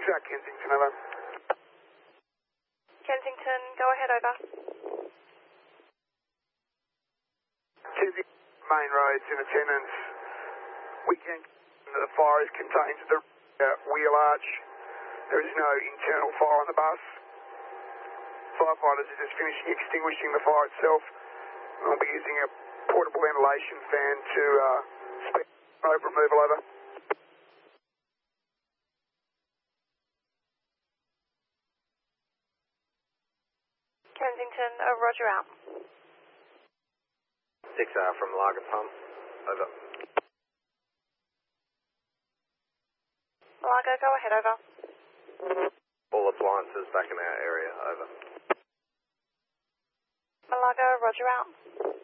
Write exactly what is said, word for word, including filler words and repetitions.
out Kensington, over. Kensington, go ahead, over. Kensington main roads in attendance. We can, the fire is contained to the uh, wheel arch. There is no internal fire on the bus. Firefighters are just finishing extinguishing the fire itself. I'll be using a portable ventilation fan to uh, speed smoke removal, over. Kensington, uh, roger out. six R from Lager Pump, over. Malaga, go ahead, over. All appliances back in our area, over. Malaga, roger out.